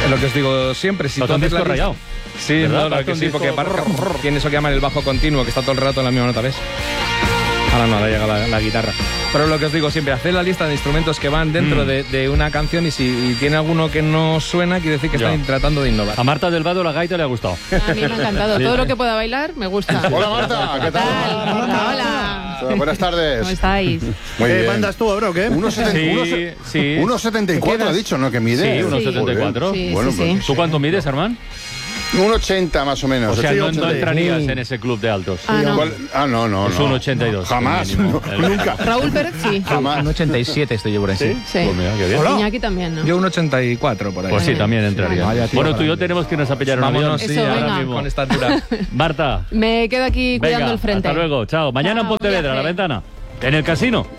Lo que os digo siempre, si tú haces la rayado. Sí, no, lo que sí, porque tiene eso que llaman el bajo continuo, que está todo el rato en la misma nota, ¿ves? Ahora llega la guitarra. Pero lo que os digo siempre, hacer la lista de instrumentos que van dentro de una canción y si tiene alguno que no suena, quiere decir que están tratando de innovar. A Marta del Vado la gaita le ha gustado. A mí me ha encantado. Todo lo que pueda bailar me gusta. Hola Marta, ¿qué tal? Hola. Buenas tardes. ¿Cómo estáis? Muy bien. ¿Mandas tú ahora o qué? 1,74 ha dicho, ¿no? Que mide. Sí, 1,74. Sí, Bueno, sí, pues, sí. ¿Tú cuánto mides, Armand? 1,80 más o menos. O sea, Sí, no 80. entrarías en ese club de altos. Ah, no. No. Es un 82. Jamás. mínimo. Nunca. Raúl Pérez sí. Jamás. Un 87 estoy yo por ahí. Sí. Pues mira, qué bien. Iñaki también, ¿no? Yo un 84 por ahí. Pues sí, también entraría. Vaya, tío, Bueno, tú y yo grande. tenemos que irnos a pillar un avión. Vámonos, sí, Eso, ahora venga. mismo. Con esta altura. Marta, Me quedo aquí cuidando venga, el frente. hasta luego. Chao. Mañana en Chao, Pontevedra, a la viaje. ventana. En el casino.